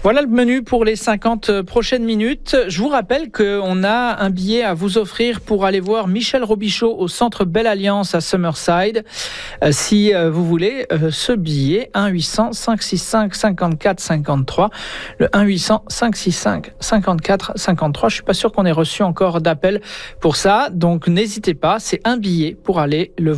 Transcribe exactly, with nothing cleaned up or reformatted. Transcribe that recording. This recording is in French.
Voilà le menu pour les cinquante prochaines minutes. Je vous rappelle qu'on a un billet à vous offrir pour aller voir Michel Robichaud au Centre Belle Alliance à Summerside. Euh, si euh, vous voulez euh, ce billet, un huit cents cinq six cinq cinquante-quatre cinquante-trois, le un huit cents cinq six cinq cinquante-quatre cinquante-trois. Je suis pas sûr qu'on ait reçu encore d'appel pour ça, donc n'hésitez pas, c'est un billet pour aller le